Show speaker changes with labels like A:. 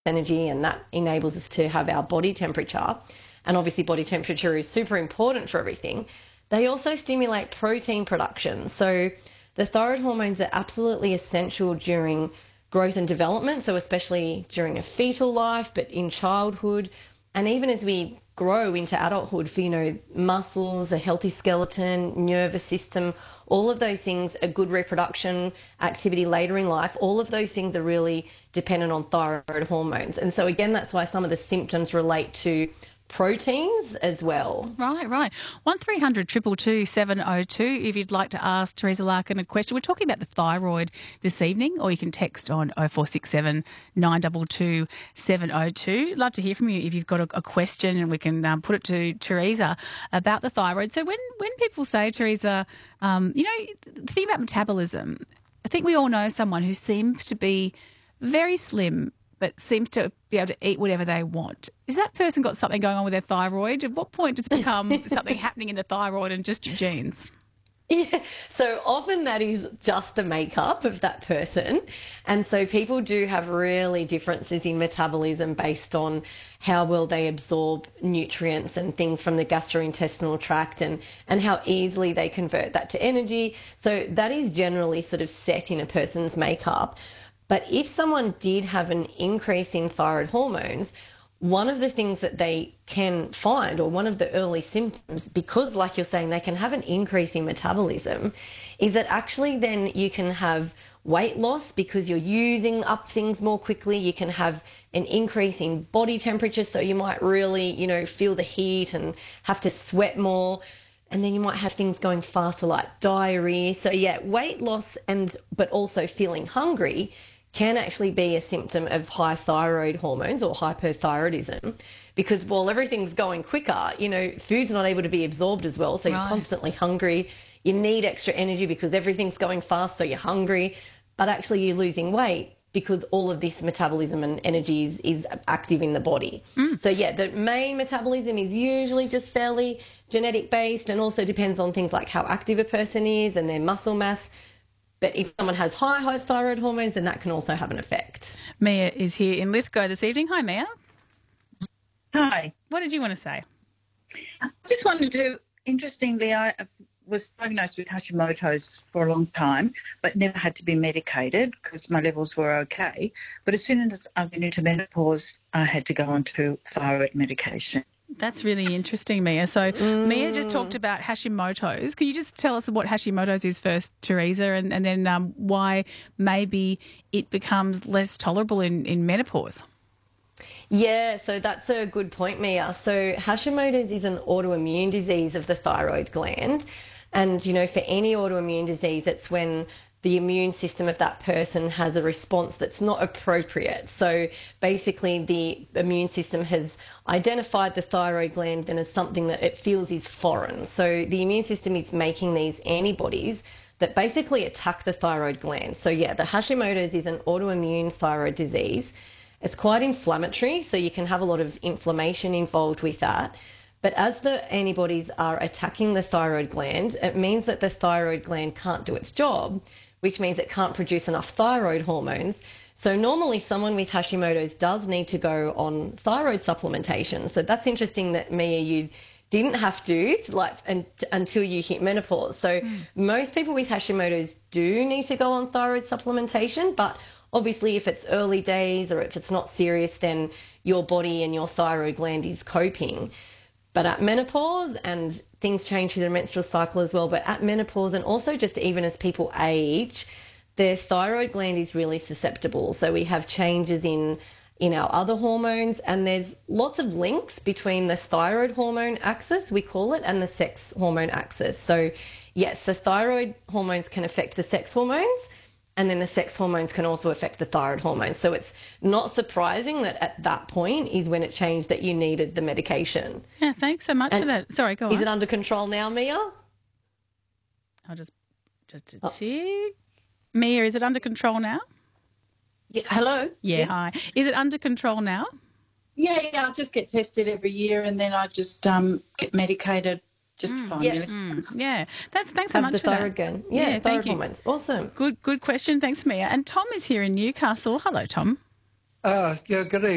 A: energy, and that enables us to have our body temperature. And obviously body temperature is super important for everything. They also stimulate protein production. So the thyroid hormones are absolutely essential during growth and development, so especially during a fetal life, but in childhood, and even as we grow into adulthood for, muscles, a healthy skeleton, nervous system, all of those things, a good reproduction activity later in life, all of those things are really dependent on thyroid hormones. And so again, that's why some of the symptoms relate to proteins as well.
B: Right. 1300 222 702 if you'd like to ask Teresa Larkin a question. We're talking about the thyroid this evening, or you can text on 0467 922 702. Love to hear from you if you've got a question, and we can put it to Teresa about the thyroid. So when people say, Teresa, the thing about metabolism, I think we all know someone who seems to be very slim but seems to be able to eat whatever they want. Has that person got something going on with their thyroid? At what point does it become something happening in the thyroid and just your genes?
A: Yeah, so often that is just the makeup of that person. And so people do have really differences in metabolism based on how well they absorb nutrients and things from the gastrointestinal tract, and how easily they convert that to energy. So that is generally sort of set in a person's makeup. But if someone did have an increase in thyroid hormones, one of the things that they can find, or one of the early symptoms, because like you're saying, they can have an increase in metabolism, is that actually then you can have weight loss because you're using up things more quickly. You can have an increase in body temperature, so you might really, feel the heat and have to sweat more. And then you might have things going faster like diarrhea. So yeah, weight loss but also feeling hungry can actually be a symptom of high thyroid hormones or hyperthyroidism, because while everything's going quicker, food's not able to be absorbed as well. So you're constantly hungry. You need extra energy because everything's going fast, so you're hungry. But actually you're losing weight because all of this metabolism and energy is active in the body. So yeah, the main metabolism is usually just fairly genetic based, and also depends on things like how active a person is and their muscle mass. But if someone has high thyroid hormones, then that can also have an effect.
B: Mia is here in Lithgow this evening. Hi, Mia.
C: Hi.
B: What did you want to say?
C: I just wanted to, interestingly, I was diagnosed with Hashimoto's for a long time, but never had to be medicated because my levels were okay. But as soon as I went into menopause, I had to go on to thyroid medication.
B: That's really interesting, Mia. So Mia just talked about Hashimoto's. Can you just tell us what Hashimoto's is first, Teresa, and then why maybe it becomes less tolerable in menopause?
A: Yeah, so that's a good point, Mia. So Hashimoto's is an autoimmune disease of the thyroid gland. And, for any autoimmune disease, it's when the immune system of that person has a response that's not appropriate. So basically the immune system has identified the thyroid gland then as something that it feels is foreign. So the immune system is making these antibodies that basically attack the thyroid gland. So yeah, the Hashimoto's is an autoimmune thyroid disease. It's quite inflammatory, so you can have a lot of inflammation involved with that. But as the antibodies are attacking the thyroid gland, it means that the thyroid gland can't do its job, which means it can't produce enough thyroid hormones. So normally someone with Hashimoto's does need to go on thyroid supplementation. So that's interesting that, Mia, you didn't have to until you hit menopause. So most people with Hashimoto's do need to go on thyroid supplementation, but obviously if it's early days or if it's not serious, then your body and your thyroid gland is coping. But at menopause, and things change through the menstrual cycle as well, but at menopause and also just even as people age, their thyroid gland is really susceptible. So we have changes in our other hormones, and there's lots of links between the thyroid hormone axis, we call it, and the sex hormone axis. So yes, the thyroid hormones can affect the sex hormones, and then the sex hormones can also affect the thyroid hormones. So it's not surprising that at that point is when it changed that you needed the medication.
B: Yeah, thanks so much for that. Sorry, go on.
A: Is it under control now, Mia?
B: I'll just check. Mia, is it under control now?
C: Yeah, hello?
B: Yeah, yes. Hi. Is it under control now?
C: Yeah, I just get tested every year, and then I just get medicated just fine.
B: Yeah. Thanks so much
A: the
B: for that.
A: thyroid gland. Yeah, thyroid hormones. Awesome.
B: Good question. Thanks, Mia. And Tom is here in Newcastle. Hello, Tom.
D: Yeah, good evening.